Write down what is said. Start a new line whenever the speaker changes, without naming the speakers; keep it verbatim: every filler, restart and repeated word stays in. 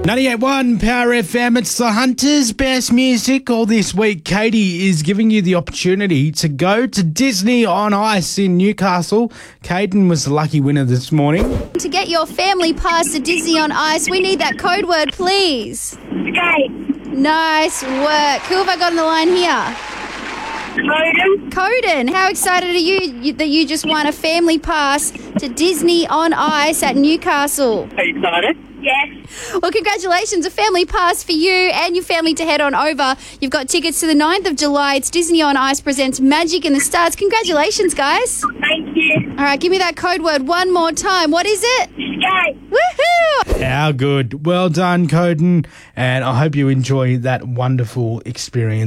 ninety-eight point one Power F M, it's the Hunter's Best Music. All this week, Katie is giving you the opportunity to go to Disney on Ice in Newcastle. Caden was the lucky winner this morning.
To get your family pass to Disney on Ice, we need that code word, please.
Okay.
Nice work. Who have I got on the line here?
Coden.
Coden, how excited are you, you that you just won a family pass to Disney on Ice at Newcastle?
Are you excited? Yes.
Well, congratulations, a family pass for you and your family to head on over. You've got tickets to the ninth of July. It's Disney on Ice presents Magic in the Stars. Congratulations, guys.
Thank you.
All right, give me that code word one more time. What is it?
Skate.
Woohoo!
How good. Well done, Coden. And I hope you enjoy that wonderful experience.